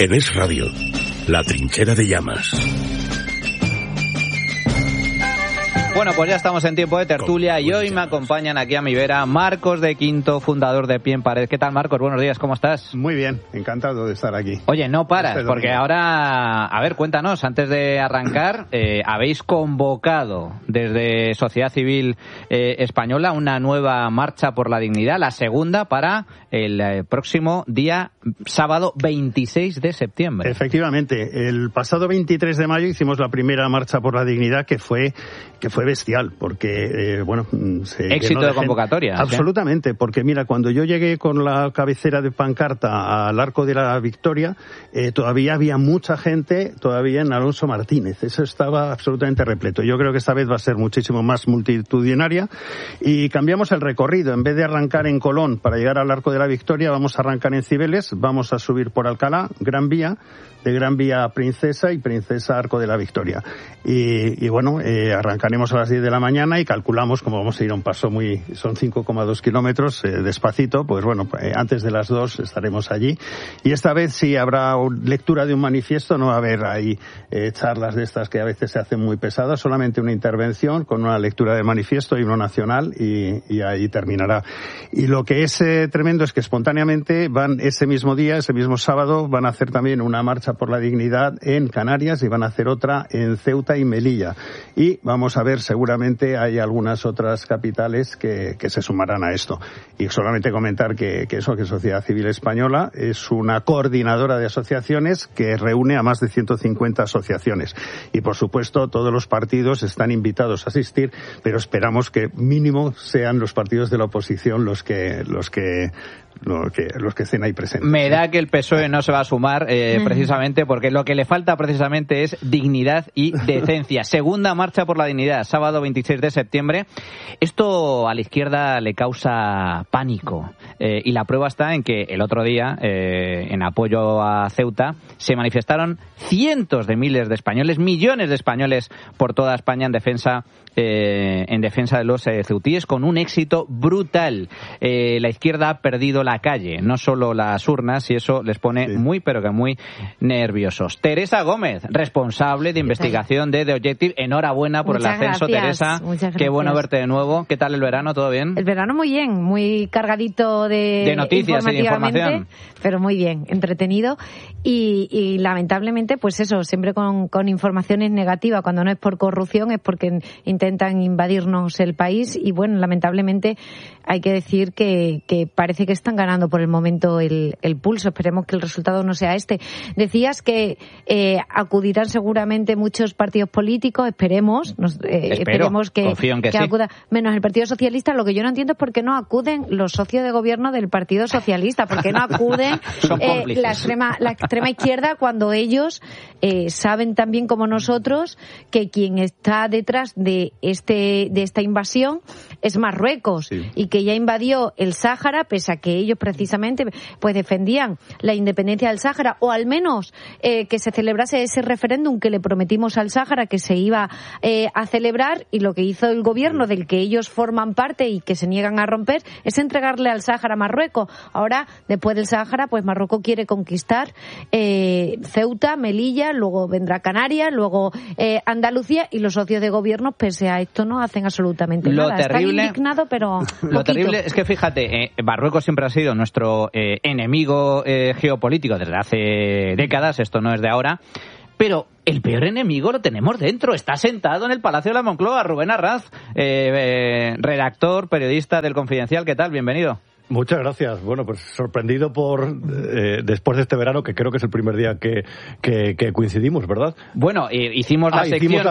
En Es Radio, La Trinchera de Llamas. Bueno, pues ya estamos en tiempo de tertulia y hoy me acompañan aquí a mi vera Marcos de Quinto, fundador de Pie en Pared. ¿Qué tal, Marcos? Buenos días, ¿cómo estás? Muy bien, encantado de estar aquí. Oye, no paras, porque ahora, a ver, cuéntanos, antes de arrancar, habéis convocado desde Sociedad Civil Española una nueva marcha por la dignidad, la segunda para el próximo día sábado 26 de septiembre. Efectivamente, el pasado 23 de mayo hicimos la primera marcha por la dignidad que fue bestial, porque, éxito de convocatoria. Absolutamente, ¿sí? Porque mira, cuando yo llegué con la cabecera de pancarta al Arco de la Victoria, todavía había mucha gente, todavía en Alonso Martínez. Eso estaba absolutamente repleto. Yo creo que esta vez va a ser muchísimo más multitudinaria y cambiamos el recorrido. En vez de arrancar en Colón para llegar al Arco de la Victoria, vamos a arrancar en Cibeles, vamos a subir por Alcalá, Gran Vía, de Gran Vía Princesa y Princesa Arco de la Victoria. Y arrancaremos a las 10 de la mañana y calculamos, como vamos a ir a un paso son 5,2 kilómetros, despacito, pues antes de las 2 estaremos allí. Y esta vez sí habrá lectura de un manifiesto, no va a haber ahí charlas de estas que a veces se hacen muy pesadas, solamente una intervención con una lectura de manifiesto, himno nacional y ahí terminará. Y lo que es tremendo es que espontáneamente van ese mismo día, ese mismo sábado, van a hacer también una marcha por la dignidad en Canarias y van a hacer otra en Ceuta y Melilla. Y vamos a ver, seguramente hay algunas otras capitales que se sumarán a esto. Y solamente comentar que Sociedad Civil Española es una coordinadora de asociaciones que reúne a más de 150 asociaciones. Y por supuesto todos los partidos están invitados a asistir, pero esperamos que mínimo sean los partidos de la oposición los que estén ahí presentes. Me da que el PSOE no se va a sumar precisamente porque lo que le falta precisamente es dignidad y decencia. Segunda marcha por la dignidad, sábado 26 de septiembre. Esto a la izquierda le causa pánico y la prueba está en que el otro día, en apoyo a Ceuta, se manifestaron cientos de miles de españoles, millones de españoles por toda España en defensa de los ceutíes, con un éxito brutal. La izquierda ha perdido la calle, no solo las urnas, y eso les pone muy, pero que muy nerviosos. Teresa Gómez, responsable de investigación de The Objective, enhorabuena por Muchas el ascenso, gracias. Teresa. Muchas gracias. Qué bueno verte de nuevo. ¿Qué tal el verano? ¿Todo bien? El verano muy bien, muy cargadito de noticias y de información. Pero muy bien, entretenido y lamentablemente, pues eso, siempre con informaciones negativas. Cuando no es por corrupción es porque intentan invadirnos el país y bueno, lamentablemente hay que decir que parece que están ganando por el momento el pulso. Esperemos que el resultado no sea este. Decías que acudirán seguramente muchos partidos políticos, esperemos que confío en que sí. acuda, menos el Partido Socialista. Lo que yo no entiendo es por qué no acuden los socios de gobierno del Partido Socialista, por qué no acuden la extrema izquierda cuando ellos saben tan bien como nosotros que quien está detrás de esta invasión es Marruecos, sí, y que ya invadió el Sáhara, pese a que ellos precisamente pues defendían la independencia del Sáhara, o al menos que se celebrase ese referéndum que le prometimos al Sáhara que se iba a celebrar, y lo que hizo el gobierno del que ellos forman parte y que se niegan a romper es entregarle al Sáhara a Marruecos. Ahora, después del Sáhara, pues Marruecos quiere conquistar Ceuta, Melilla, luego vendrá Canarias, luego Andalucía, y los socios de gobierno, pese a esto, no hacen absolutamente nada. Están indignados, pero lo terrible es que, fíjate, Marruecos siempre ha sido nuestro enemigo geopolítico desde hace décadas, esto no es de ahora, pero el peor enemigo lo tenemos dentro, está sentado en el Palacio de la Moncloa. Rubén Arraz, redactor, periodista del Confidencial, ¿qué tal? Bienvenido. Muchas gracias. Bueno, pues sorprendido después de este verano, que creo que es el primer día que coincidimos, ¿verdad? Bueno, hicimos la sección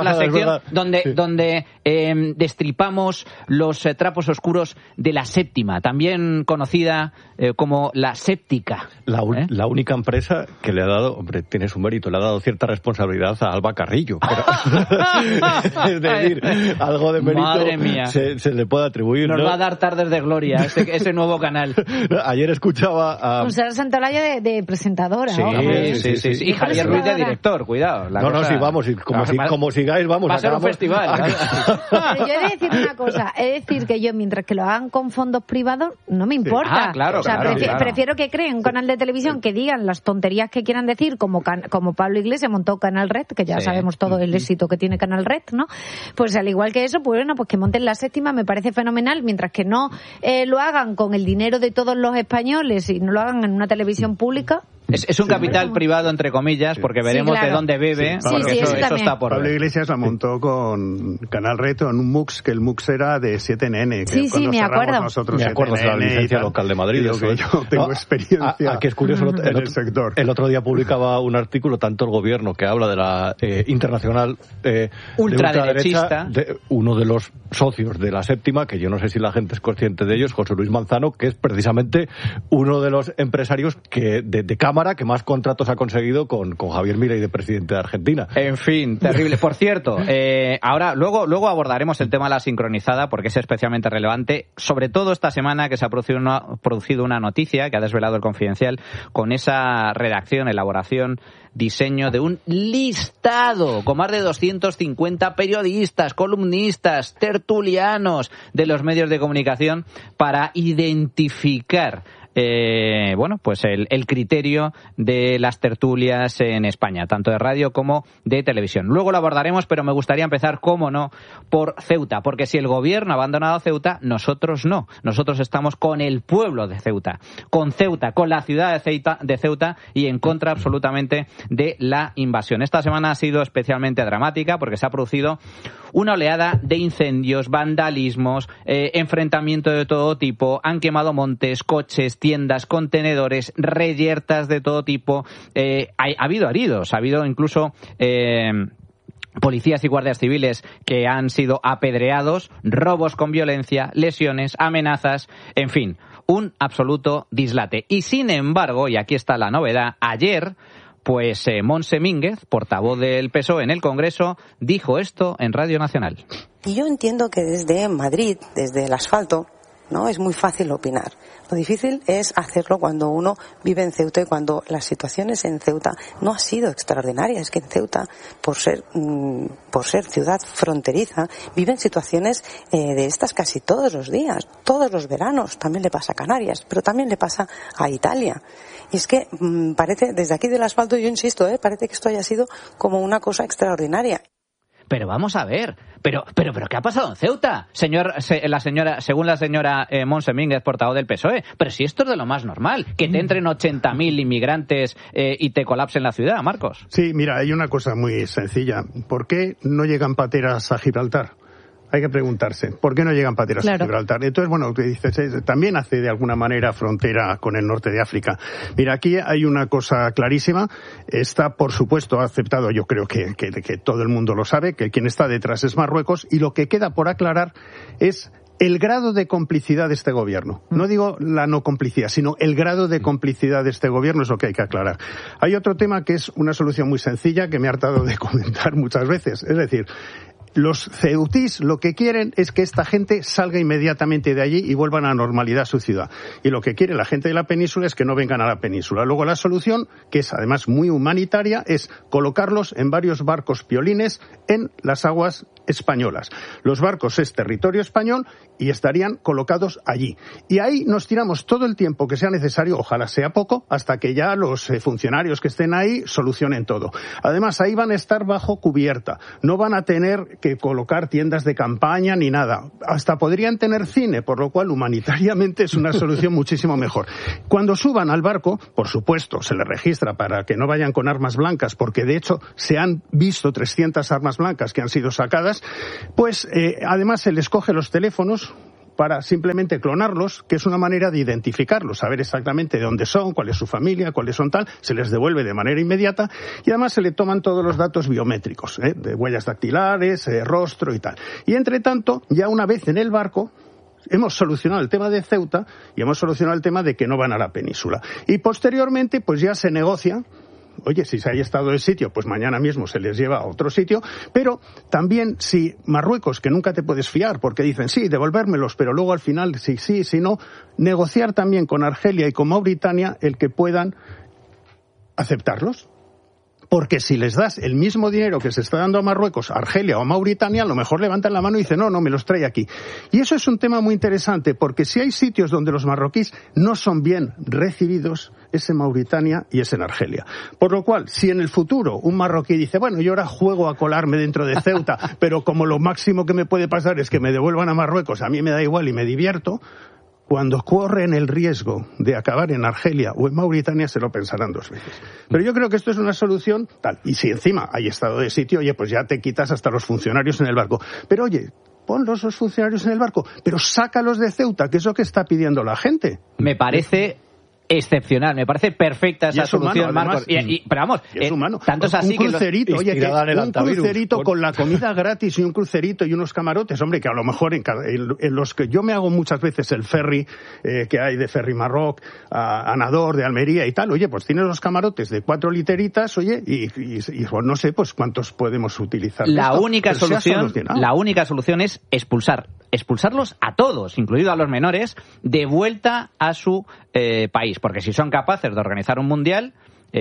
donde destripamos los trapos oscuros de La Séptima, también conocida como La Séptica. La única empresa que le ha dado, hombre, tiene su mérito, le ha dado cierta responsabilidad a Alba Carrillo. Pero, es decir, algo de mérito madre mía, se le puede atribuir. Nos ¿no? va a dar tardes de gloria ese ese nuevo canal. Ayer escuchaba a... Con Sara Santolaya de presentadora. Sí, ¿no? sí. Y Javier Ruiz de director, cuidado. No, sí, vamos, y como sigáis, vamos. Va a ser un festival. Pero yo he de decir una cosa, que yo, mientras que lo hagan con fondos privados, no me importa. Claro, o sea, claro. prefiero que creen un canal de televisión que digan las tonterías que quieran decir, como Pablo Iglesias montó Canal Red, que ya sabemos todo el éxito que tiene Canal Red, ¿no? Pues al igual que eso, pues bueno, pues que monten La Séptima me parece fenomenal, mientras que no lo hagan con el dinero de todos los españoles y no lo hagan en una televisión pública. Es un capital privado, entre comillas, porque veremos de dónde bebe. Eso está por ver. Pablo Iglesias la montó con Canal Red en un MUX, que el MUX era de 7NN. Que me acuerdo. Nosotros me acuerdo de la licencia local de Madrid. Que yo tengo experiencia que es curioso en el sector. El otro día publicaba un artículo, tanto el gobierno, que habla de la internacional ultraderechista, de uno de los socios de La Séptima, que yo no sé si la gente es consciente de ellos, José Luis Manzano, que es precisamente uno de los empresarios que de Cámara que más contratos ha conseguido con Javier Milei de presidente de Argentina. En fin, terrible. Por cierto, ahora luego abordaremos el tema de la sincronizada porque es especialmente relevante, sobre todo esta semana que se ha producido una noticia que ha desvelado el Confidencial con esa redacción, elaboración, diseño de un listado con más de 250 periodistas, columnistas, tertulianos de los medios de comunicación para identificar pues el criterio de las tertulias en España, tanto de radio como de televisión. Luego lo abordaremos, pero me gustaría empezar, cómo no, por Ceuta, porque si el gobierno ha abandonado Ceuta, nosotros no. Nosotros estamos con el pueblo de Ceuta, con la ciudad de Ceuta y en contra absolutamente de la invasión. Esta semana ha sido especialmente dramática porque se ha producido una oleada de incendios, vandalismos, enfrentamiento de todo tipo, han quemado montes, coches, tiendas, contenedores, reyertas de todo tipo, ha habido heridos, ha habido incluso policías y guardias civiles que han sido apedreados, robos con violencia, lesiones, amenazas, en fin, un absoluto dislate. Y sin embargo, y aquí está la novedad, ayer pues Montse Mínguez, portavoz del PSOE en el Congreso, dijo esto en Radio Nacional. Y yo entiendo que desde Madrid, desde el asfalto, ¿no? Es muy fácil opinar. Lo difícil es hacerlo cuando uno vive en Ceuta y cuando las situaciones en Ceuta no han sido extraordinarias. Es que en Ceuta, por ser ciudad fronteriza, viven situaciones de estas casi todos los días, todos los veranos. También le pasa a Canarias, pero también le pasa a Italia. Y es que parece, desde aquí del asfalto, yo insisto, parece que esto haya sido como una cosa extraordinaria. Pero vamos a ver, pero ¿qué ha pasado en Ceuta? Según la señora Montse Mínguez, portavoz del PSOE, pero si esto es de lo más normal, que te entren 80.000 inmigrantes y te colapsen la ciudad, Marcos. Sí, mira, hay una cosa muy sencilla. ¿Por qué no llegan pateras a Gibraltar? Hay que preguntarse, ¿por qué no llegan pateras a Gibraltar? Entonces, bueno, dices, también hace de alguna manera frontera con el norte de África. Mira, aquí hay una cosa clarísima. Está, por supuesto, aceptado, yo creo que todo el mundo lo sabe, que quien está detrás es Marruecos, y lo que queda por aclarar es el grado de complicidad de este gobierno. No digo la no complicidad, sino el grado de complicidad de este gobierno es lo que hay que aclarar. Hay otro tema que es una solución muy sencilla que me he hartado de comentar muchas veces. Es decir, los ceutís lo que quieren es que esta gente salga inmediatamente de allí y vuelvan a la normalidad a su ciudad. Y lo que quiere la gente de la península es que no vengan a la península. Luego la solución, que es además muy humanitaria, es colocarlos en varios barcos piolines en las aguas españolas. Los barcos es territorio español y estarían colocados allí. Y ahí nos tiramos todo el tiempo que sea necesario, ojalá sea poco, hasta que ya los funcionarios que estén ahí solucionen todo. Además, ahí van a estar bajo cubierta. No van a tener que colocar tiendas de campaña ni nada. Hasta podrían tener cine, por lo cual humanitariamente es una solución muchísimo mejor. Cuando suban al barco, por supuesto, se les registra para que no vayan con armas blancas, porque de hecho se han visto 300 armas blancas que han sido sacadas, pues además se les coge los teléfonos para simplemente clonarlos, que es una manera de identificarlos, saber exactamente de dónde son, cuál es su familia, cuáles son tal, se les devuelve de manera inmediata y además se le toman todos los datos biométricos, de huellas dactilares, rostro y tal. Y entre tanto, ya una vez en el barco, hemos solucionado el tema de Ceuta y hemos solucionado el tema de que no van a la península. Y posteriormente, pues ya se negocia oye, si hay estado de sitio, pues mañana mismo se les lleva a otro sitio, pero también si Marruecos, que nunca te puedes fiar, porque dicen, sí, devolvérmelos, pero luego al final, sí, si no, negociar también con Argelia y con Mauritania el que puedan aceptarlos. Porque si les das el mismo dinero que se está dando a Marruecos, Argelia o Mauritania, a lo mejor levantan la mano y dicen, no, me los trae aquí. Y eso es un tema muy interesante, porque si hay sitios donde los marroquíes no son bien recibidos, es en Mauritania y es en Argelia. Por lo cual, si en el futuro un marroquí dice, bueno, yo ahora juego a colarme dentro de Ceuta, pero como lo máximo que me puede pasar es que me devuelvan a Marruecos, a mí me da igual y me divierto, cuando corren el riesgo de acabar en Argelia o en Mauritania, se lo pensarán 2 veces. Pero yo creo que esto es una solución tal. Y si encima hay estado de sitio, oye, pues ya te quitas hasta los funcionarios en el barco. Pero oye, ponlos los funcionarios en el barco, pero sácalos de Ceuta, que es lo que está pidiendo la gente. Me parece excepcional, me parece perfecta esa solución, humano, Marcos. Además, pero vamos, es humano. Tanto es así un crucerito, oye, que un crucerito con la comida gratis y un crucerito y unos camarotes, hombre, que a lo mejor en los que yo me hago muchas veces el ferry que hay de Ferry Marroc a Nador, de Almería y tal, oye, pues tienes los camarotes de 4 literitas, oye, y pues no sé, pues cuántos podemos utilizar. La única solución es expulsarlos a todos, incluido a los menores, de vuelta a su país, porque si son capaces de organizar un mundial,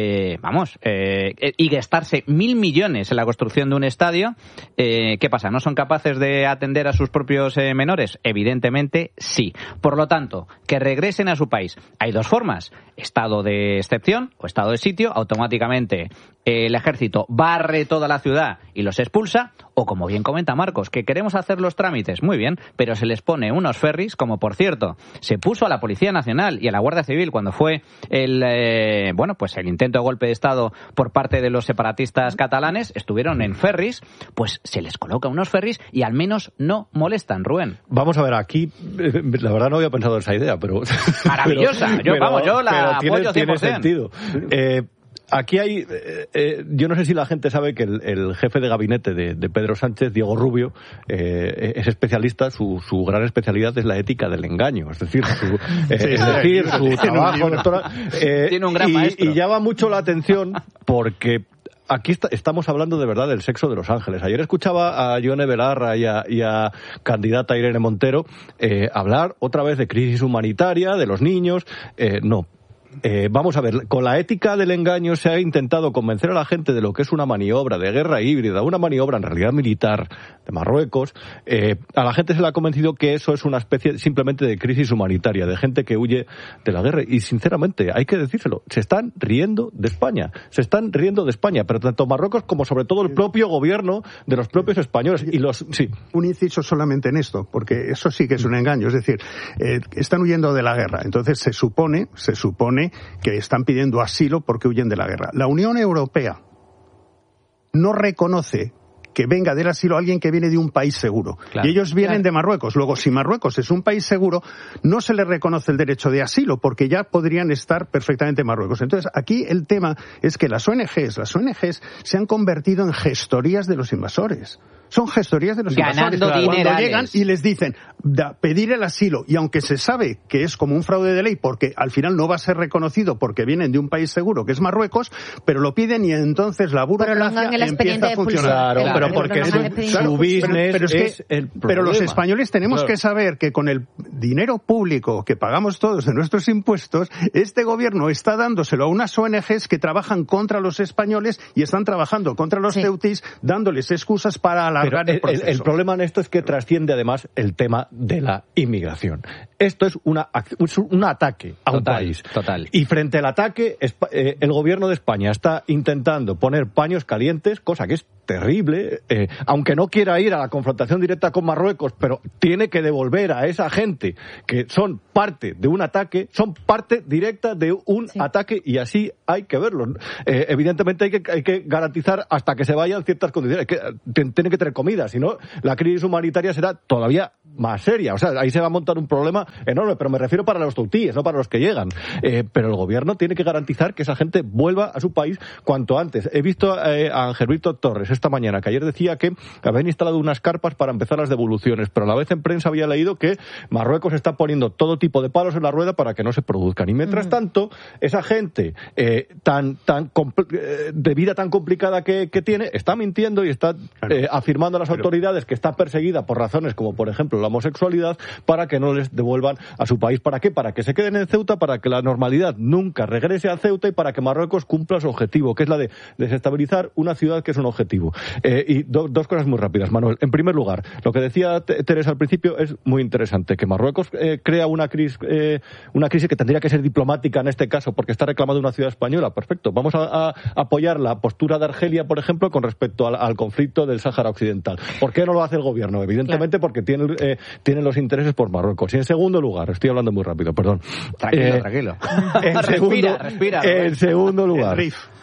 y gastarse 1.000 millones en la construcción de un estadio, ¿qué pasa? ¿No son capaces de atender a sus propios menores? Evidentemente sí. Por lo tanto, que regresen a su país. Hay 2 formas: estado de excepción o estado de sitio. Automáticamente el ejército barre toda la ciudad y los expulsa, o como bien comenta Marcos, que queremos hacer los trámites, muy bien, pero se les pone unos ferries, como por cierto se puso a la Policía Nacional y a la Guardia Civil cuando fue el intento de golpe de Estado por parte de los separatistas catalanes. Estuvieron en ferries, pues se les coloca unos ferries y al menos no molestan, Rubén. Vamos a ver, aquí la verdad no había pensado en esa idea, pero maravillosa, yo la apoyo 100%. Tiene sentido. Aquí hay, yo no sé si la gente sabe que el jefe de gabinete de Pedro Sánchez, Diego Rubio, es especialista, su gran especialidad es la ética del engaño, es decir, su trabajo doctoral. Tiene un gran maestro. Y llama mucho la atención porque aquí estamos hablando de verdad del sexo de los ángeles. Ayer escuchaba a Yone Belarra y a candidata Irene Montero hablar otra vez de crisis humanitaria, de los niños. No. Vamos a ver, con la ética del engaño se ha intentado convencer a la gente de lo que es una maniobra de guerra híbrida, una maniobra en realidad militar de Marruecos. A la gente se le ha convencido que eso es una especie simplemente de crisis humanitaria, de gente que huye de la guerra. Y sinceramente, hay que decírselo, se están riendo de España, pero tanto Marruecos como sobre todo el propio gobierno de los propios españoles. Sí. Un inciso solamente en esto, porque eso sí que es un engaño, es decir, están huyendo de la guerra, entonces se supone que están pidiendo asilo porque huyen de la guerra. La Unión Europea no reconoce que venga del asilo alguien que viene de un país seguro. Claro, y ellos vienen de Marruecos. Luego, si Marruecos es un país seguro, no se les reconoce el derecho de asilo, porque ya podrían estar perfectamente en Marruecos. Entonces, aquí el tema es que las ONGs se han convertido en gestorías de los invasores. Son gestorías de los invasores. Cuando llegan y les dicen pedir el asilo, y aunque se sabe que es como un fraude de ley, porque al final no va a ser reconocido porque vienen de un país seguro, que es Marruecos, pero lo piden y entonces la burocracia empieza a funcionar. Claro, pero porque su business es el problema. Pero los españoles tenemos que saber que con el dinero público que pagamos todos de nuestros impuestos, este gobierno está dándoselo a unas ONGs que trabajan contra los españoles y están trabajando contra los ceutís, dándoles excusas para alargar el proceso. El problema en esto es que trasciende además el tema de la inmigración. Esto es un ataque a un país. Total. Y frente al ataque, el gobierno de España está intentando poner paños calientes, cosa que es terrible, aunque no quiera ir a la confrontación directa con Marruecos, pero tiene que devolver a esa gente que son parte de un ataque, son parte directa de un ataque, y así hay que verlo. Evidentemente hay que garantizar hasta que se vayan ciertas condiciones, tienen que tener comida, si no la crisis humanitaria será todavía más seria. O sea, ahí se va a montar un problema enorme, pero me refiero para los tautíes, no para los que llegan. Pero el gobierno tiene que garantizar que esa gente vuelva a su país cuanto antes. He visto a Ángel Víctor Torres esta mañana, que ayer decía que habían instalado unas carpas para empezar las devoluciones, pero a la vez en prensa había leído que Marruecos está poniendo todo tipo de palos en la rueda para que no se produzcan. Y mientras tanto, esa gente de vida tan complicada que tiene, está mintiendo y está afirmando a las autoridades que está perseguida por razones como, por ejemplo, la homosexualidad, para que no les devuelvan a su país. ¿Para qué? Para que se queden en Ceuta, para que la normalidad nunca regrese a Ceuta y para que Marruecos cumpla su objetivo, que es la de desestabilizar una ciudad que es un objetivo. Y dos cosas muy rápidas, Manuel. En primer lugar, lo que decía Teresa al principio es muy interesante, que Marruecos crea una crisis que tendría que ser diplomática en este caso, porque está reclamando una ciudad española. Perfecto. Vamos a apoyar la postura de Argelia, por ejemplo, con respecto al conflicto del Sáhara Occidental. ¿Por qué no lo hace el gobierno? Evidentemente porque tiene los intereses por Marruecos. Y en segundo lugar, estoy hablando muy rápido, perdón. Tranquilo. Respira. En segundo lugar,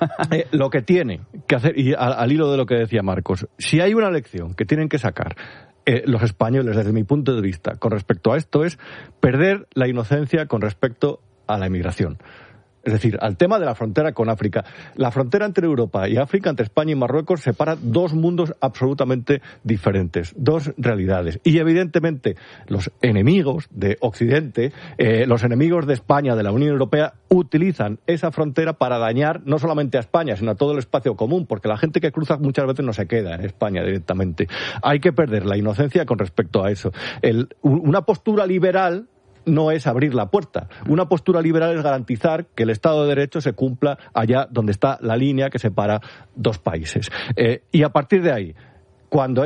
lo que tiene que hacer, y al hilo de lo que decía Marcos, si hay una lección que tienen que sacar los españoles, desde mi punto de vista, con respecto a esto, es perder la inocencia con respecto a la inmigración. Es decir, al tema de la frontera con África. La frontera entre Europa y África, entre España y Marruecos, separa dos mundos absolutamente diferentes, dos realidades. Y evidentemente los enemigos de Occidente, los enemigos de España, de la Unión Europea, utilizan esa frontera para dañar no solamente a España, sino a todo el espacio común, porque la gente que cruza muchas veces no se queda en España directamente. Hay que perder la inocencia con respecto a eso. Una postura liberal no es abrir la puerta. Una postura liberal es garantizar que el Estado de Derecho se cumpla allá donde está la línea que separa dos países. Y a partir de ahí, cuando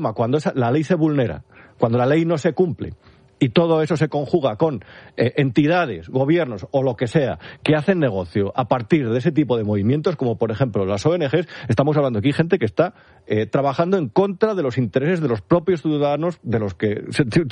la ley se vulnera, cuando la ley no se cumple, y todo eso se conjuga con entidades, gobiernos o lo que sea que hacen negocio a partir de ese tipo de movimientos, como por ejemplo las ONGs, estamos hablando aquí de gente que está trabajando en contra de los intereses de los propios ciudadanos de los que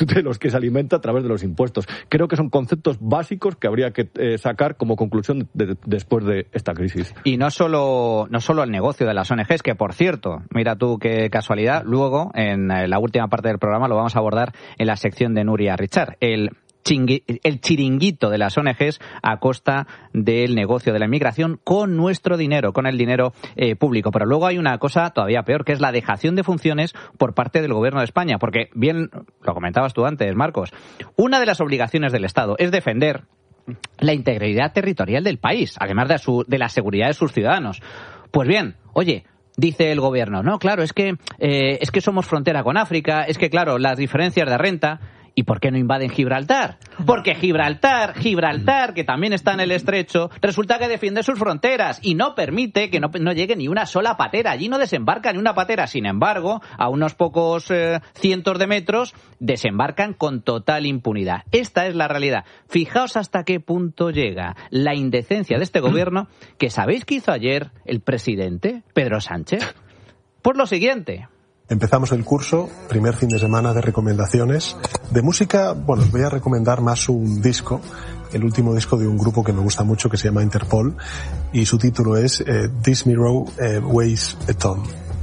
se alimenta a través de los impuestos. Creo que son conceptos básicos que habría que sacar como conclusión después de esta crisis. Y no solo el negocio de las ONGs, que por cierto, mira tú qué casualidad, luego en la última parte del programa lo vamos a abordar en la sección de Nuria Richard, el chiringuito de las ONGs a costa del negocio de la inmigración con nuestro dinero, con el dinero público. Pero luego hay una cosa todavía peor, que es la dejación de funciones por parte del Gobierno de España, porque bien lo comentabas tú antes, Marcos, una de las obligaciones del Estado es defender la integridad territorial del país, además de la seguridad de sus ciudadanos. Pues bien, oye, dice el gobierno, no, claro, es que somos frontera con África, es que claro, las diferencias de renta. ¿Y por qué no invaden Gibraltar? Porque Gibraltar, que también está en el estrecho, resulta que defiende sus fronteras y no permite que no llegue ni una sola patera. Allí no desembarca ni una patera. Sin embargo, a unos pocos cientos de metros desembarcan con total impunidad. Esta es la realidad. Fijaos hasta qué punto llega la indecencia de este gobierno, que ¿sabéis qué hizo ayer el presidente, Pedro Sánchez? Pues lo siguiente. Empezamos el curso, primer fin de semana de recomendaciones. De música, bueno, os voy a recomendar más un disco, el último disco de un grupo que me gusta mucho que se llama Interpol, y su título es This Mirror Weighs a Ton.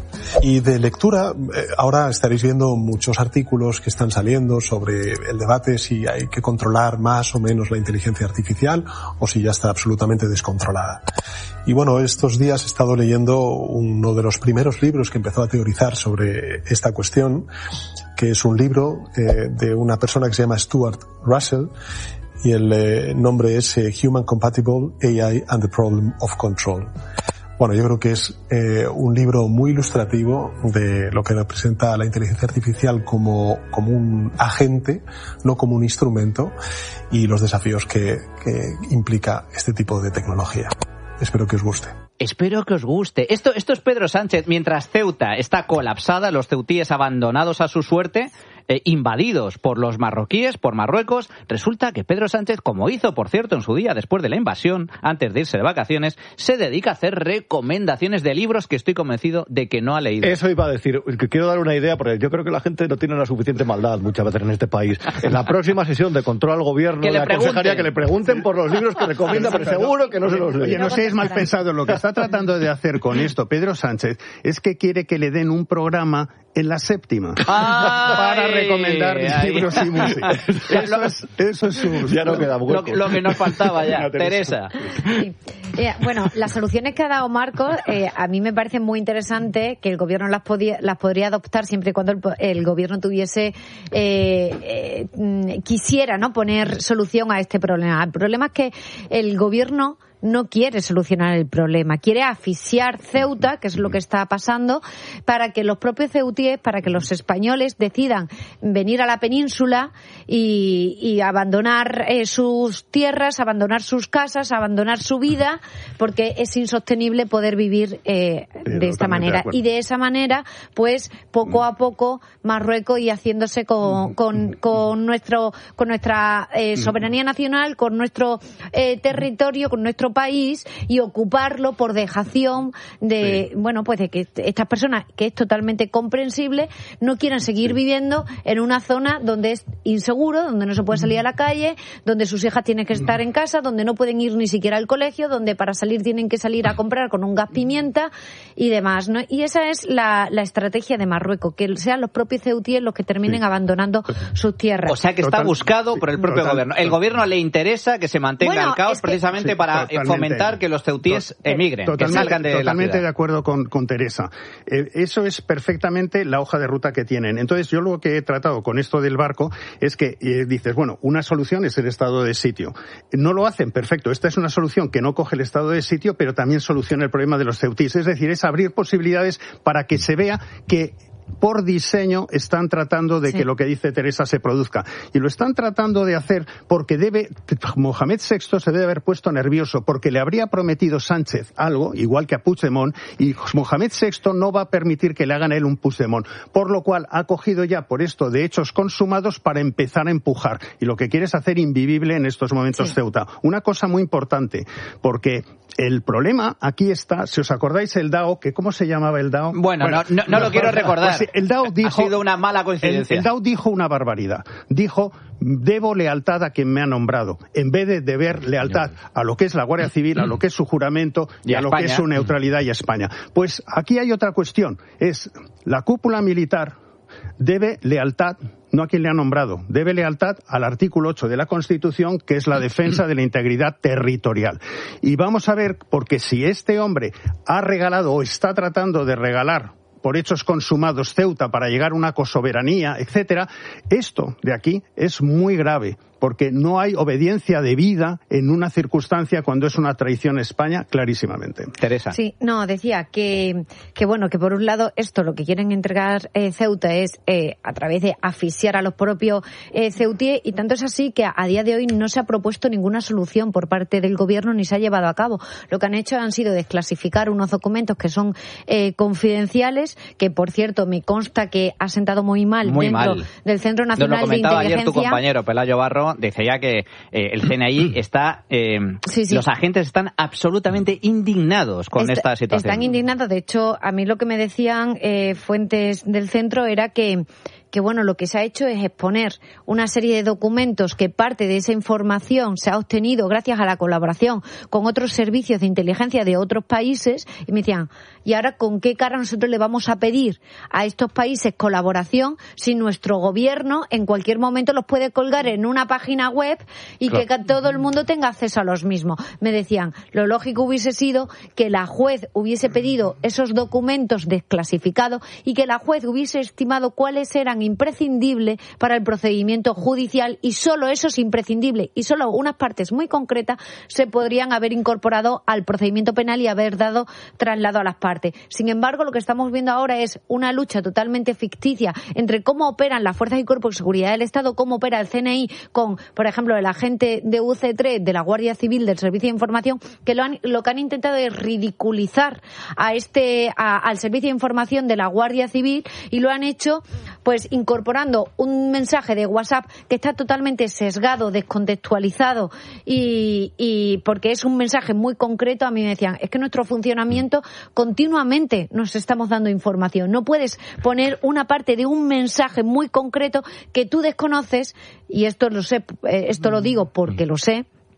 Y de lectura, ahora estaréis viendo muchos artículos que están saliendo sobre el debate si hay que controlar más o menos la inteligencia artificial o si ya está absolutamente descontrolada. Y bueno, estos días he estado leyendo uno de los primeros libros que empezó a teorizar sobre esta cuestión, que es un libro de una persona que se llama Stuart Russell, y el nombre es Human Compatible AI and the Problem of Control. Bueno, yo creo que es un libro muy ilustrativo de lo que representa la inteligencia artificial como un agente, no como un instrumento, y los desafíos que implica este tipo de tecnología. Espero que os guste. Espero que os guste. Esto es Pedro Sánchez. Mientras Ceuta está colapsada, los ceutíes abandonados a su suerte, invadidos por los marroquíes, por Marruecos, resulta que Pedro Sánchez, como hizo, por cierto, en su día después de la invasión, antes de irse de vacaciones, se dedica a hacer recomendaciones de libros que estoy convencido de que no ha leído. Eso iba a decir, que quiero dar una idea, porque yo creo que la gente no tiene la suficiente maldad muchas veces en este país. En la próxima sesión de control al gobierno, le aconsejaría que le pregunten por los libros que recomienda, pero seguro que no se los lee. Oye, no sé, es mal pensado. Lo que está tratando de hacer con esto Pedro Sánchez es que quiere que le den un programa en la séptima para recomendar libros y música. Eso es su... Ya no queda hueco. Lo que nos faltaba ya, Teresa. Sí. Bueno, las soluciones que ha dado Marcos a mí me parece muy interesante, que el gobierno las podría adoptar siempre y cuando el gobierno tuviese quisiera, ¿no?, poner solución a este problema. El problema es que el gobierno no quiere solucionar el problema, quiere asfixiar Ceuta, que es lo que está pasando, para que los propios ceutíes, para que los españoles decidan venir a la península y abandonar sus tierras, abandonar sus casas, abandonar su vida, porque es insostenible poder vivir de esta manera. Y de esa manera, pues, poco a poco, Marruecos y haciéndose con nuestra soberanía nacional, con nuestro territorio, con nuestro país, y ocuparlo por dejación de, pues de que estas personas, que es totalmente comprensible, no quieran seguir viviendo en una zona donde es inseguro, donde no se puede salir a la calle, donde sus hijas tienen que estar en casa, donde no pueden ir ni siquiera al colegio, donde para salir tienen que salir a comprar con un gas pimienta y demás, ¿no? Y esa es la estrategia de Marruecos, que sean los propios ceutíes los que terminen abandonando sus tierras. O sea que está buscado por el propio gobierno. El gobierno le interesa que se mantenga el caos precisamente para fomentar que los ceutíes emigren, que salgan de la ciudad. Totalmente de acuerdo con Teresa. Eso es perfectamente la hoja de ruta que tienen. Entonces, yo lo que he tratado con esto del barco es que dices, bueno, una solución es el estado de sitio. No lo hacen, perfecto. Esta es una solución que no coge el estado de sitio, pero también soluciona el problema de los ceutíes. Es decir, es abrir posibilidades para que se vea que por diseño están tratando de que lo que dice Teresa se produzca. Y lo están tratando de hacer porque Mohamed VI se debe haber puesto nervioso, porque le habría prometido Sánchez algo, igual que a Puigdemont, y Mohamed VI no va a permitir que le hagan a él un Puigdemont. Por lo cual ha cogido ya por esto de hechos consumados para empezar a empujar. Y lo que quiere es hacer invivible en estos momentos Ceuta. Una cosa muy importante, porque el problema aquí está, si os acordáis el DAO, que ¿cómo se llamaba el DAO? Bueno, no lo quiero recordar. Pues el DAO dijo, ha sido una mala coincidencia. El DAO dijo una barbaridad. Dijo, debo lealtad a quien me ha nombrado, en vez de deber lealtad a lo que es la Guardia Civil, a lo que es su juramento y a lo que es su neutralidad y a España. Pues aquí hay otra cuestión, es la cúpula militar debe lealtad no a quien le ha nombrado, debe lealtad al artículo 8 de la Constitución, que es la defensa de la integridad territorial. Y vamos a ver, porque si este hombre ha regalado o está tratando de regalar por hechos consumados Ceuta para llegar a una cosoberanía, etcétera, esto de aquí es muy grave, porque no hay obediencia debida en una circunstancia cuando es una traición a España, clarísimamente. Teresa. Sí, no, decía que bueno, que por un lado esto lo que quieren entregar Ceuta es a través de asfixiar a los propios ceutíes, y tanto es así que a día de hoy no se ha propuesto ninguna solución por parte del gobierno ni se ha llevado a cabo. Lo que han hecho han sido desclasificar unos documentos que son confidenciales, que por cierto me consta que ha sentado muy mal del Centro Nacional de Inteligencia. Lo comentaba ayer tu compañero Pelayo Barro, decía que el CNI está, los agentes están absolutamente indignados con esta situación. Están indignados. De hecho, a mí lo que me decían fuentes del centro era que bueno, lo que se ha hecho es exponer una serie de documentos que parte de esa información se ha obtenido gracias a la colaboración con otros servicios de inteligencia de otros países, y me decían, ¿y ahora con qué cara nosotros le vamos a pedir a estos países colaboración si nuestro gobierno en cualquier momento los puede colgar en una página web y que todo el mundo tenga acceso a los mismos? Me decían, lo lógico hubiese sido que la juez hubiese pedido esos documentos desclasificados y que la juez hubiese estimado cuáles eran imprescindibles para el procedimiento judicial, y solo esos imprescindibles y solo unas partes muy concretas se podrían haber incorporado al procedimiento penal y haber dado traslado a las partes. Sin embargo, lo que estamos viendo ahora es una lucha totalmente ficticia entre cómo operan las fuerzas y cuerpos de seguridad del Estado, cómo opera el CNI con, por ejemplo, el agente de UC3, de la Guardia Civil, del Servicio de Información, que lo que han intentado es ridiculizar al Servicio de Información de la Guardia Civil, y lo han hecho pues incorporando un mensaje de WhatsApp que está totalmente sesgado, descontextualizado, y porque es un mensaje muy concreto. A mí me decían, es que nuestro funcionamiento continuamente nos estamos dando información. No puedes poner una parte de un mensaje muy concreto que tú desconoces, y esto lo sé, esto lo digo porque lo sé,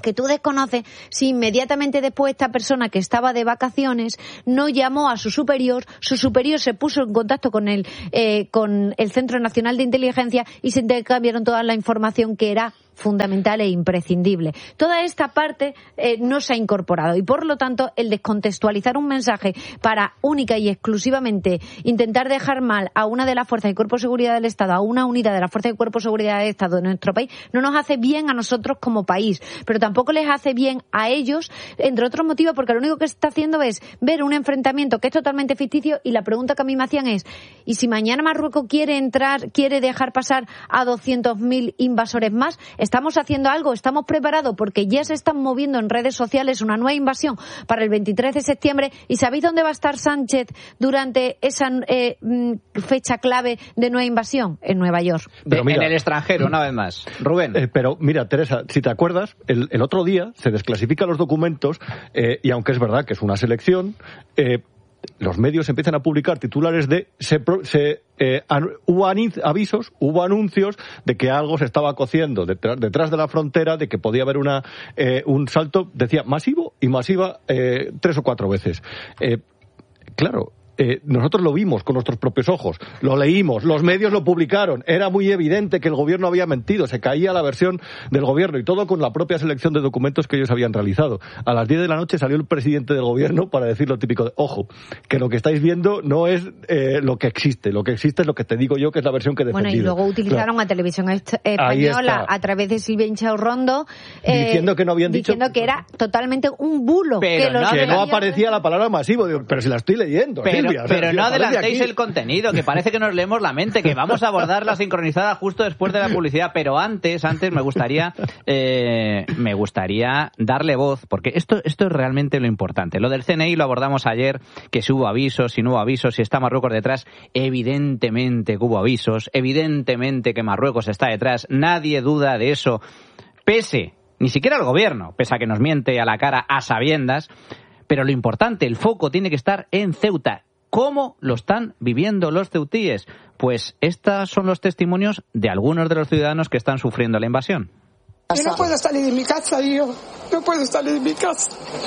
que tú desconoces si inmediatamente después esta persona que estaba de vacaciones no llamó a su superior se puso en contacto con el Centro Nacional de Inteligencia y se intercambiaron toda la información que era fundamental e imprescindible. Toda esta parte no se ha incorporado y, por lo tanto, el descontextualizar un mensaje para única y exclusivamente intentar dejar mal a una de las fuerzas y cuerpos de seguridad del Estado, a una unidad de las fuerzas y cuerpos de seguridad del Estado de nuestro país, no nos hace bien a nosotros como país, pero tampoco les hace bien a ellos, entre otros motivos, porque lo único que se está haciendo es ver un enfrentamiento que es totalmente ficticio, y la pregunta que a mí me hacían es, ¿y si mañana Marruecos quiere dejar pasar a 200.000 invasores más? ¿Estamos haciendo algo? ¿Estamos preparados? Porque ya se están moviendo en redes sociales una nueva invasión para el 23 de septiembre. ¿Y sabéis dónde va a estar Sánchez durante esa fecha clave de nueva invasión? En Nueva York. Pero mira, en el extranjero, una vez más. Rubén. Pero mira, Teresa, si te acuerdas, el otro día se desclasifican los documentos y aunque es verdad que es una selección, los medios empiezan a publicar titulares de hubo avisos, hubo anuncios de que algo se estaba cociendo detrás de la frontera, de que podía haber un salto, decía, masivo y masiva 3 o 4 veces. Claro. Nosotros lo vimos con nuestros propios ojos, lo leímos, los medios lo publicaron, era muy evidente que el gobierno había mentido, se caía la versión del gobierno y todo con la propia selección de documentos que ellos habían realizado. A las 10 de la noche salió el presidente del gobierno para decir lo típico de, ojo, que lo que estáis viendo no es lo que existe es lo que te digo yo, que es la versión que he defendido. Bueno, y luego utilizaron a Televisión Española a través de Silvia Inchaurrondo diciendo que no habían diciendo que era totalmente un bulo, pero que no aparecía la palabra masivo. Digo, pero si la estoy leyendo. Pero no adelantéis el contenido, que parece que nos leemos la mente, que vamos a abordar la sincronizada justo después de la publicidad, pero antes me gustaría darle voz, porque esto es realmente lo importante. Lo del CNI lo abordamos ayer, que si hubo avisos, si no hubo avisos, si está Marruecos detrás. Evidentemente que hubo avisos, evidentemente que Marruecos está detrás, nadie duda de eso, ni siquiera el gobierno, pese a que nos miente a la cara a sabiendas, pero lo importante, el foco tiene que estar en Ceuta. ¿Cómo lo están viviendo los ceutíes? Pues estos son los testimonios de algunos de los ciudadanos que están sufriendo la invasión. Yo no puedo salir de mi casa, no puedo salir de mi casa.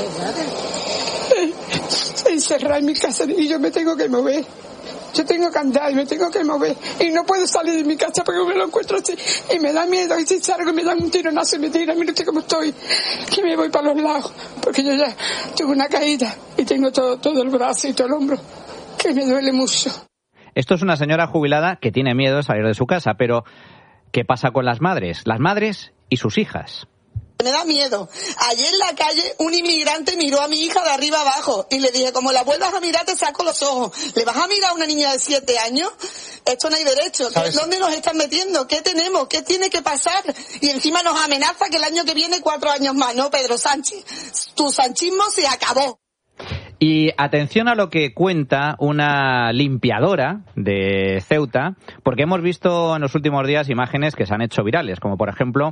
Encerrada en mi casa y yo me tengo que mover. Yo tengo que andar y me tengo que mover. Y no puedo salir de mi casa porque me lo encuentro así. Y me da miedo. Y si salgo me dan un tironazo y me tiran. Mira cómo estoy. Que me voy para los lados. Porque yo ya tuve una caída y tengo todo el brazo y todo el hombro. Que me duele mucho. Esto es una señora jubilada que tiene miedo de salir de su casa, pero ¿qué pasa con las madres? Las madres y sus hijas. Me da miedo. Ayer en la calle un inmigrante miró a mi hija de arriba abajo y le dije, como la vuelvas a mirar te saco los ojos. ¿Le vas a mirar a una niña de 7 años? Esto no hay derecho. ¿Dónde nos están metiendo? ¿Qué tenemos? ¿Qué tiene que pasar? Y encima nos amenaza que el año que viene 4 años más. No, Pedro Sánchez, tu sanchismo se acabó. Y atención a lo que cuenta una limpiadora de Ceuta, porque hemos visto en los últimos días imágenes que se han hecho virales, como por ejemplo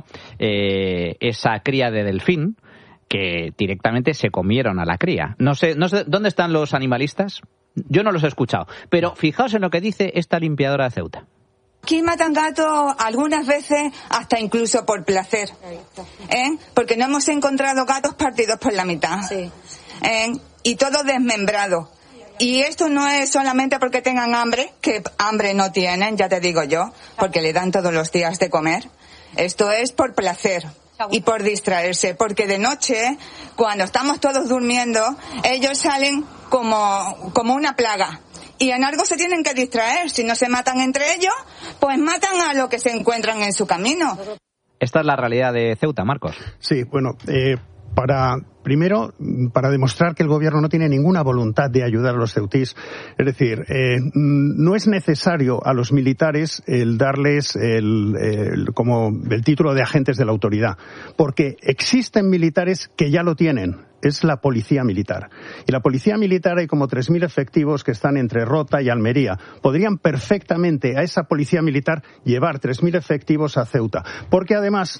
esa cría de delfín, que directamente se comieron a la cría. No sé ¿dónde están los animalistas? Yo no los he escuchado, pero fijaos en lo que dice esta limpiadora de Ceuta. Aquí matan gatos algunas veces hasta incluso por placer, porque no hemos encontrado gatos partidos por la mitad. Sí. Y todo desmembrado. Y esto no es solamente porque tengan hambre, que hambre no tienen, ya te digo yo, porque le dan todos los días de comer. Esto es por placer y por distraerse, porque de noche, cuando estamos todos durmiendo, ellos salen como una plaga. Y en algo se tienen que distraer. Si no se matan entre ellos, pues matan a lo que se encuentran en su camino. Esta es la realidad de Ceuta, Marcos. Sí, bueno, Primero, para demostrar que el gobierno no tiene ninguna voluntad de ayudar a los ceutís. Es decir, no es necesario a los militares el darles como el título de agentes de la autoridad, porque existen militares que ya lo tienen. Es la policía militar. Y la policía militar hay como 3.000 efectivos que están entre Rota y Almería. Podrían perfectamente a esa policía militar llevar 3.000 efectivos a Ceuta. Porque además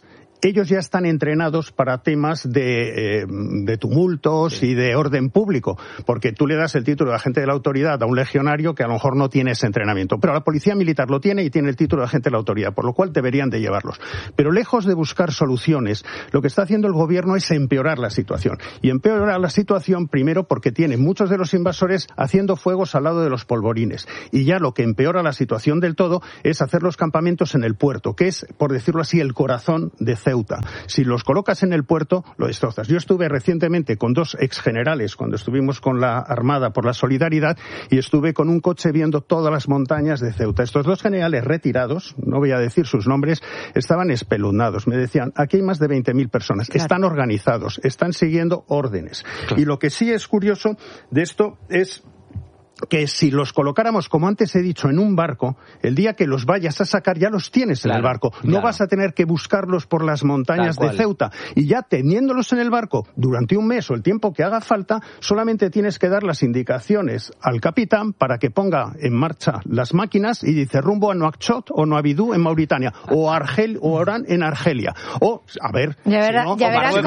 ellos ya están entrenados para temas de tumultos y de orden público, porque tú le das el título de agente de la autoridad a un legionario que a lo mejor no tiene ese entrenamiento, pero la policía militar lo tiene y tiene el título de agente de la autoridad, por lo cual deberían de llevarlos. Pero lejos de buscar soluciones, lo que está haciendo el gobierno es empeorar la situación. Y empeorar la situación primero porque tiene muchos de los invasores haciendo fuegos al lado de los polvorines. Y ya lo que empeora la situación del todo es hacer los campamentos en el puerto, que es, por decirlo así, el corazón de Ceuta. Si los colocas en el puerto, lo destrozas. Yo estuve recientemente con 2 exgenerales cuando estuvimos con la Armada por la Solidaridad y estuve con un coche viendo todas las montañas de Ceuta. Estos 2 generales retirados, no voy a decir sus nombres, estaban espeluznados. Me decían, aquí hay más de 20.000 personas. Claro. Están organizados, están siguiendo órdenes. Claro. Y lo que sí es curioso de esto es que si los colocáramos, como antes he dicho, en un barco, el día que los vayas a sacar ya los tienes en el barco. No vas a tener que buscarlos por las montañas de Ceuta. Y ya teniéndolos en el barco durante un mes o el tiempo que haga falta, solamente tienes que dar las indicaciones al capitán para que ponga en marcha las máquinas y dice rumbo a Nouakchott o Noabidú en Mauritania o Orán en Argelia. O, a ver, ya verás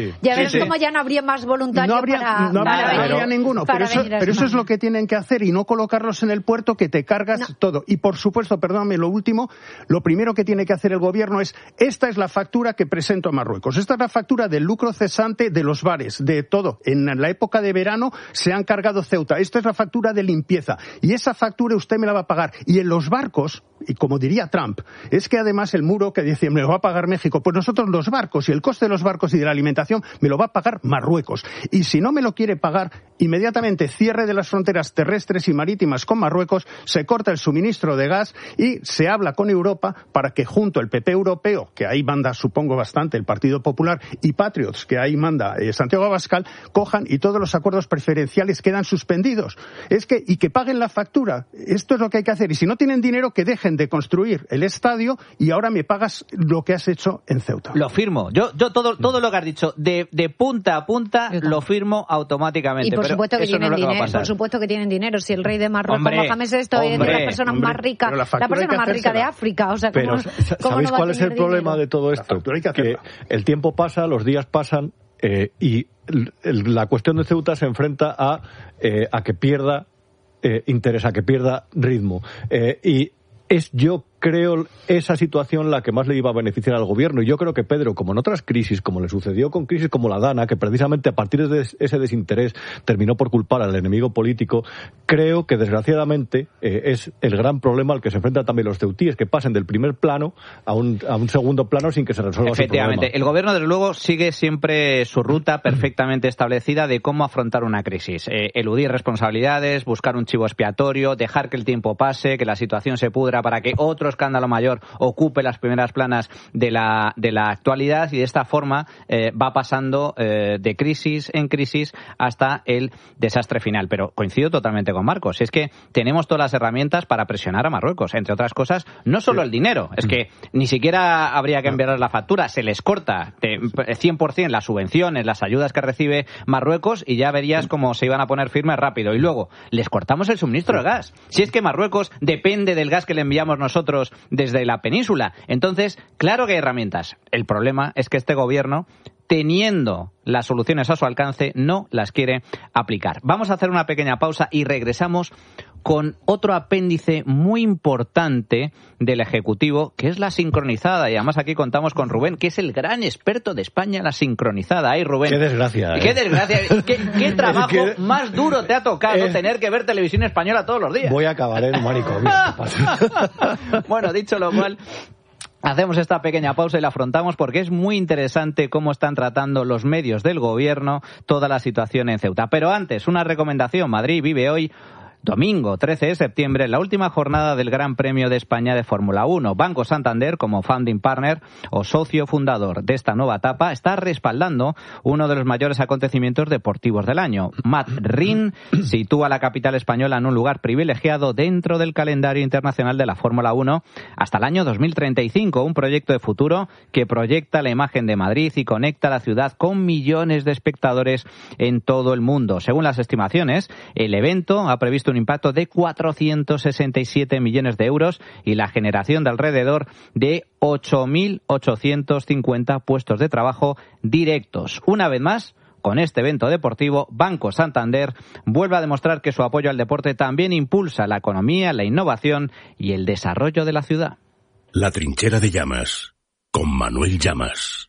cómo ya no habría más voluntarios no habría ninguno. Pero eso es lo que tienen que hacer y no colocarlos en el puerto, que te cargas todo. Y por supuesto, perdóname, lo último, lo primero que tiene que hacer el gobierno es, esta es la factura que presento a Marruecos. Esta es la factura del lucro cesante de los bares, de todo. En la época de verano se han cargado Ceuta. Esta es la factura de limpieza. Y esa factura usted me la va a pagar. Y en los barcos, y como diría Trump, es que además el muro que dice, me lo va a pagar México, pues nosotros los barcos y el coste de los barcos y de la alimentación me lo va a pagar Marruecos. Y si no me lo quiere pagar, inmediatamente cierre de las fronteras terrestres y marítimas con Marruecos, se corta el suministro de gas y se habla con Europa para que junto el PP europeo, que ahí manda supongo bastante el Partido Popular, y Patriots, que ahí manda Santiago Abascal, cojan y todos los acuerdos preferenciales quedan suspendidos. Y que paguen la factura. Esto es lo que hay que hacer. Y si no tienen dinero, que dejen de construir el estadio y ahora me pagas lo que has hecho en Ceuta. Lo firmo. Yo todo lo que has dicho de punta a punta lo firmo automáticamente. Y por supuesto que tienen dinero. Por supuesto que tienen dinero. Si el rey de Marruecos, Mohamed VI, es de las personas más ricas, la persona más rica de África. O sea, pero ¿sabéis cuál es el problema de todo esto? Que el tiempo pasa, los días pasan y la cuestión de Ceuta se enfrenta a que pierda interés, a que pierda ritmo. Y es, yo creo, esa situación la que más le iba a beneficiar al gobierno. Y yo creo que Pedro, como en otras crisis, como le sucedió con crisis como la Dana, que precisamente a partir de ese desinterés terminó por culpar al enemigo político, creo que desgraciadamente es el gran problema al que se enfrentan también los ceutíes, que pasen del primer plano a un segundo plano sin que se resuelva su problema. Efectivamente. El gobierno, desde luego, sigue siempre su ruta perfectamente establecida de cómo afrontar una crisis. Eludir responsabilidades, buscar un chivo expiatorio, dejar que el tiempo pase, que la situación se pudra para que otro escándalo mayor ocupe las primeras planas de la actualidad, y de esta forma va pasando de crisis en crisis hasta el desastre final. Pero coincido totalmente con Marcos, es que tenemos todas las herramientas para presionar a Marruecos, entre otras cosas, no solo el dinero, es que ni siquiera habría que enviar la factura, se les corta 100% las subvenciones, las ayudas que recibe Marruecos, y ya verías cómo se iban a poner firmes rápido. Y luego, les cortamos el suministro de gas. Si es que Marruecos depende del gas que le enviamos nosotros desde la península. Entonces, claro que hay herramientas. El problema es que este gobierno, teniendo las soluciones a su alcance, no las quiere aplicar. Vamos a hacer una pequeña pausa y regresamos con otro apéndice muy importante del Ejecutivo, que es la sincronizada. Y además aquí contamos con Rubén, que es el gran experto de España en la sincronizada. ¡Ay, Rubén! ¡Qué desgracia! ¡Qué desgracia! ¿Qué trabajo más duro te ha tocado tener que ver televisión española todos los días? Voy a acabar en un manicomio. Bueno, dicho lo cual, hacemos esta pequeña pausa y la afrontamos porque es muy interesante cómo están tratando los medios del gobierno toda la situación en Ceuta. Pero antes, una recomendación. Madrid vive hoy, domingo 13 de septiembre, la última jornada del Gran Premio de España de Fórmula 1. Banco Santander, como founding partner o socio fundador de esta nueva etapa, está respaldando uno de los mayores acontecimientos deportivos del año. Madrid sitúa a la capital española en un lugar privilegiado dentro del calendario internacional de la Fórmula 1 hasta el año 2035, un proyecto de futuro que proyecta la imagen de Madrid y conecta la ciudad con millones de espectadores en todo el mundo. Según las estimaciones, el evento ha previsto un impacto de 467 millones de euros y la generación de alrededor de 8.850 puestos de trabajo directos. Una vez más, con este evento deportivo, Banco Santander vuelve a demostrar que su apoyo al deporte también impulsa la economía, la innovación y el desarrollo de la ciudad. La Trinchera de Llamas, con Manuel Llamas.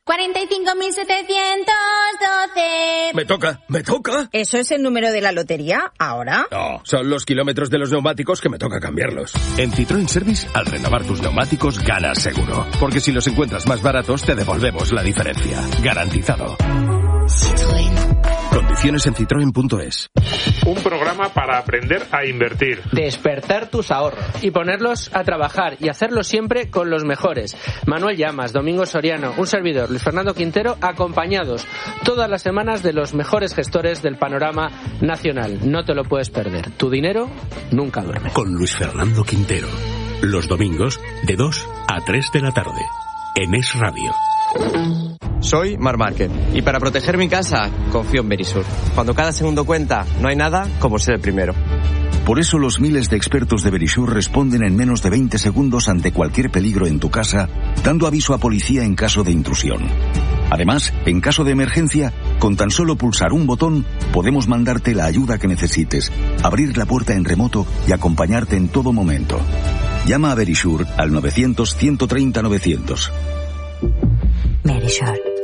45.712. Me toca. ¿Eso es el número de la lotería ahora? No, son los kilómetros de los neumáticos que me toca cambiarlos. En Citroën Service, al renovar tus neumáticos, ganas seguro. Porque si los encuentras más baratos, te devolvemos la diferencia. Garantizado. Citroën. Condiciones en citroen.es. Un programa para aprender a invertir. Despertar tus ahorros. Y ponerlos a trabajar y hacerlo siempre con los mejores. Manuel Llamas, Domingo Soriano, un servidor, Luis Fernando Quintero, acompañados todas las semanas de los mejores gestores del panorama nacional. No te lo puedes perder. Tu dinero nunca duerme. Con Luis Fernando Quintero. Los domingos de 2 a 3 de la tarde. En Es Radio. Soy Mar Márquez y para proteger mi casa confío en Verisur. Cuando cada segundo cuenta, no hay nada como ser el primero. Por eso los miles de expertos de Verisur responden en menos de 20 segundos ante cualquier peligro en tu casa, dando aviso a policía en caso de intrusión. Además, en caso de emergencia, con tan solo pulsar un botón, podemos mandarte la ayuda que necesites, abrir la puerta en remoto y acompañarte en todo momento. Llama a Verisur al 900 130 900. Verisur.